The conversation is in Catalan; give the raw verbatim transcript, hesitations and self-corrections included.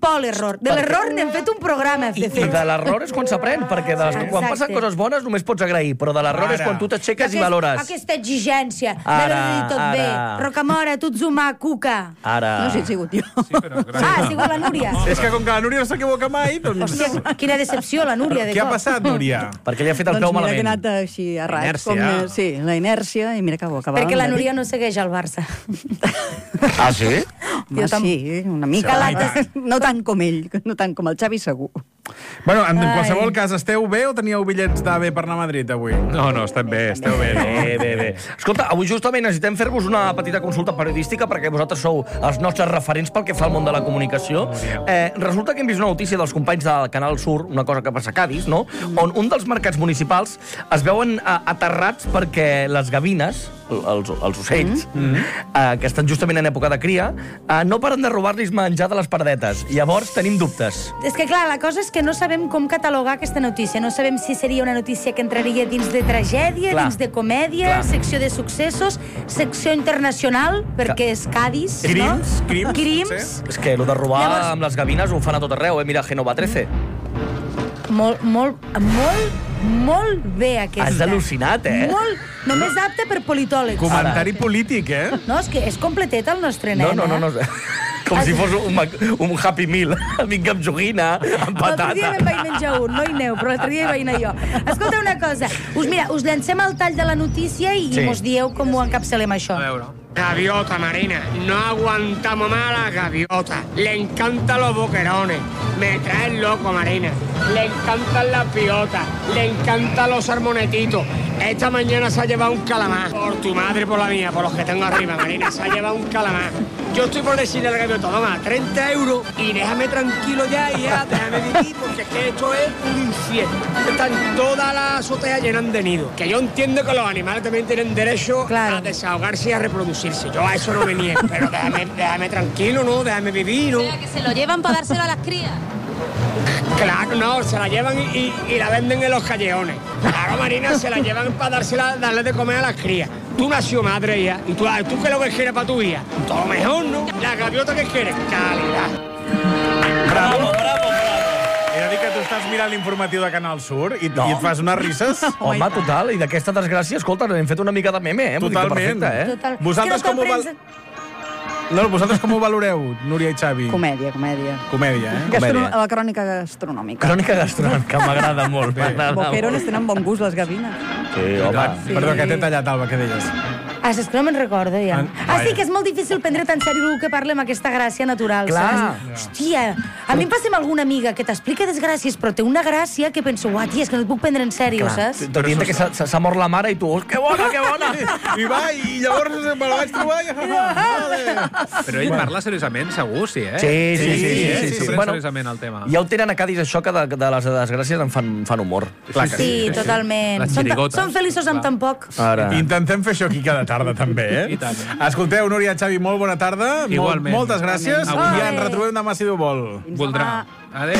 por l'error. De l'error n'hem fet un programa. I, i de l'error és quan s'aprèn, perquè de, quan passen coses bones només pots agrair, però de l'error és quan tu t'aixeques i valores. Aquesta exigència d'haver de dir tot bé. Rocamora, tu ets humà, cuca. Ara. No sé si he sigut jo. Sí, però... Ah, ha sigut la Núria. És que com que la Núria no s'equivoca mai, doncs... Hòstia, quina decepció, la Núria. Què ha passat, Núria? Perquè li ha fet el peu malament. Doncs mira que ha anat així a raig. Inèrcia. Sí, la inèrcia, i mira que ho acabàvem. Perquè la Núria no segueix el Barça. Ah, sí? Home, sí, una mica. No tant com ell, no tant com el Xavi, segur. Bueno, en qualsevol cas, esteu bé o teníeu bitllets d'A V per anar a Madrid avui? No, no, estem bé, esteu bé. Bé, bé, bé. Escolta, avui justament necessitem fer-vos una petita consulta periodística perquè vosaltres sou els nostres referents pel que fa al món de la comunicació. Eh, resulta que hem vist una notícia dels companys del Canal Sur, una cosa que passa a Cádiz, no? On un dels mercats municipals es veuen eh, aterrats perquè les gavines, els, els ocells, mm. eh, que estan justament en època de cria, eh, no paren de robar-los menjar de les paradetes. Llavors tenim dubtes. És que, clar, la cosa és que no sabem com catalogar aquesta notícia. No sabem si seria una notícia que entraria dins de tragèdia, clar. dins de comèdia, Clar. secció de successos, secció internacional, perquè és Cádiz, Crims, no? crims, Crims. És que el de robar Llavors- amb les gavines ho fan a tot arreu, eh? Mira, Genova trece. Molt, molt, molt, molt bé aquesta. Has al·lucinat, eh? Molt, només apte per politòlegs. Comentari polític, eh? No, és que és completet el nostre nen, No, no, no, no. eh? Com si fos un, mac- un Happy Meal. Vinc amb joguina, amb L'altre dia patata. me'n vaig menjar un, no hi aneu, però l'altre dia hi vaig anar jo. Escolta una cosa, us, mira, us llancem el tall de la notícia i Sí. mos dieu com ho encapçalem, això. Gaviota marina, no aguantamos más a la gaviota. Le encantan los boquerones, me traen loco marina. Le encantan las piotas, le encantan los salmonetitos. Esta mañana se ha llevado un calamar. Por tu madre, por la mía, por los que tengo arriba, marina, se ha llevado un calamar. Yo estoy por decirle al gaviota, toma, treinta euros y déjame tranquilo ya y ya, déjame vivir, porque es que esto es un infierno. Están todas las azoteas llenas de nidos. Que yo entiendo que los animales también tienen derecho Claro. a desahogarse y a reproducirse. Yo a eso no me niego, pero déjame, déjame tranquilo, ¿no? Déjame vivir, ¿no? Que se lo llevan para dárselo a las crías. Claro, no, se la llevan y, y- y la venden en los callejones. Claro, Marina, se la llevan para dársela, darle de comer a las crías. Tú nació madre ya, y tú, ¿tú qué es lo que quieres para tu hija? Todo lo mejor, ¿no? La gaviota que quieres, calidad. Bravo, bravo, bravo. He de dir que tu estàs mirant l'informatiu de Canal Sur i, no. i et fas unes risses. Home, total, i d'aquesta desgràcia, escolta, n'hem fet una mica de meme, eh? Vull dir que Totalment. perfecte, eh? Total. Vosaltres És que no com ho val- comprens- No, vosaltres com ho valoreu, Núria i Xavi? Comèdia, comèdia. Comèdia, eh? Gastro Comèdia. la crònica gastronòmica. Crònica gastronòmica, m'agrada molt. m'agrada Boquerones molt. tenen bon gust, les gavines. Sí, home. Sí. Perdó, que t'he tallat, Alba, què deies? Ah, és que no me'n recordo, ja. Ah, Ah, sí, vaja. que és molt difícil prendre tan sèrio el que parla amb aquesta gràcia natural, Clar. saps? Hòstia, a mi em passa amb alguna amiga que t'explica desgràcies, però té una gràcia que penso, uah, tia, és que no et puc prendre en sèrio, saps? Tot dient que s'ha s'ha mort la mare i tu, oh, que bona, que bona! I va, i llavors me la vaig trobar i... Vale. Però ell parla seriosament, segur, sí, eh? Sí, sí, sí. sí, eh? sí, Sí, sí. pren Bueno, seriosament el tema. ja ho tenen a Cádiz, això, que de, de les desgràcies en fan, fan humor. Clar que Sí, sí, sí. totalment. Les Són, xirigotes. són feliços amb tan poc. Ara. Intentem fer això aquí cada tarda, també, eh? I tant. Escolteu, Núria i Xavi, molt bona tarda. Igualment. Molt, moltes gràcies. Igualment. I ens retrobem demà, si Déu vol. Voldrà. Adéu.